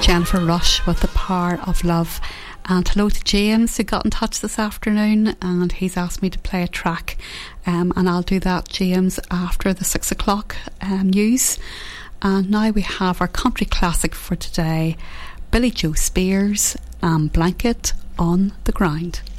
Jennifer Rush with The Power of Love. And hello to James, who got in touch this afternoon, and he's asked me to play a track, and I'll do that, James, after the 6 o'clock news. And now we have our country classic for today, Billy Joe Spears and Blanket on the Ground.